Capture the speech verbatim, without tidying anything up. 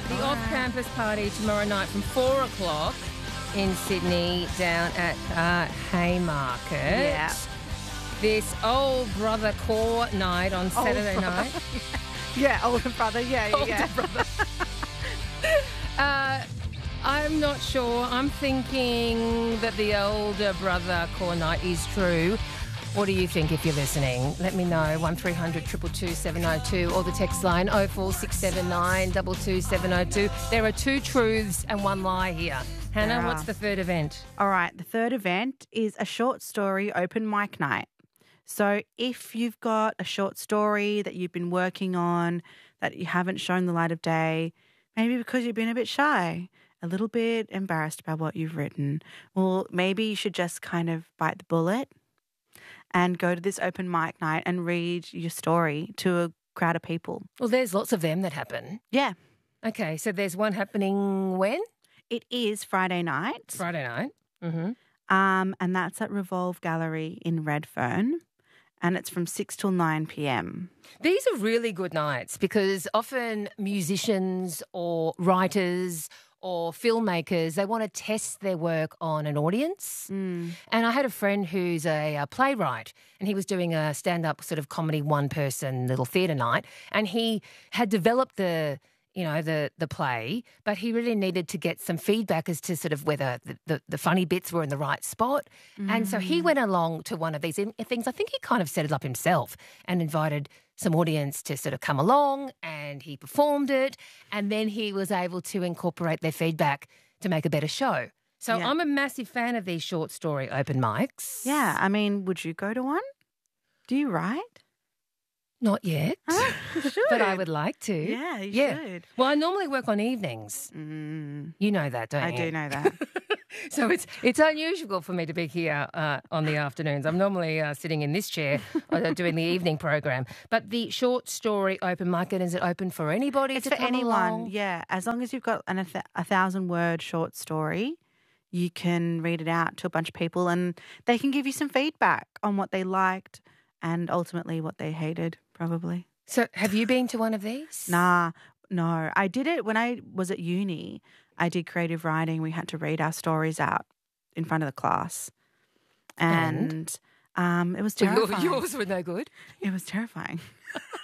The off-campus party tomorrow night from four o'clock in Sydney down at uh, Haymarket. Yeah. This old brother core night on Saturday brother. night. Yeah, older brother. Yeah, yeah, Older yeah. brother. uh, I'm not sure. I'm thinking that the older brother core night is true. What do you think if you're listening? Let me know. one three hundred two two two seven oh two or the text line oh four six seven nine two two seven oh two. There are two truths and one lie here. Hannah, There what's are. the third event? All right, the third event is a short story open mic night. So if you've got a short story that you've been working on that you haven't shown the light of day, maybe because you've been a bit shy, a little bit embarrassed about what you've written, well, maybe you should just kind of bite the bullet and go to this open mic night and read your story to a crowd of people. Well, there's lots of them that happen. Yeah, Okay, so there's one happening when? it is Friday night. Friday night. Mm-hmm. Um, and that's at Revolve Gallery in Redfern. And it's from six till nine p.m. These are really good nights because often musicians or writers or filmmakers, they want to test their work on an audience. Mm. And I had a friend who's a, a playwright and he was doing a stand-up sort of comedy one-person little theatre night and he had developed the you know, the the play, but he really needed to get some feedback as to sort of whether the, the, the funny bits were in the right spot. Mm. And so he went along to one of these things. I think he kind of set it up himself and invited some audience to sort of come along and he performed it and then he was able to incorporate their feedback to make a better show. So Yeah. I'm a massive fan of these short story open mics. Yeah, I mean, would you go to one? Do you write? Not yet, Oh, you should. but I would like to. Yeah, you yeah. should. Well, I normally work on evenings. Mm, You know that, don't I you? do know that. So it's it's unusual for me to be here uh, on the afternoons. I'm normally uh, sitting in this chair uh, doing the evening program. But the short story open mic, is it open for anybody It's to for come anyone, along? yeah. As long as you've got an, a, th- a thousand word short story, you can read it out to a bunch of people and they can give you some feedback on what they liked and ultimately what they hated, probably. So have you been to one of these? Nah, no. I did it when I was at uni. I did creative writing. We had to read our stories out in front of the class. And, And? um, it was Well, your- terrifying. yours were no good. It was terrifying.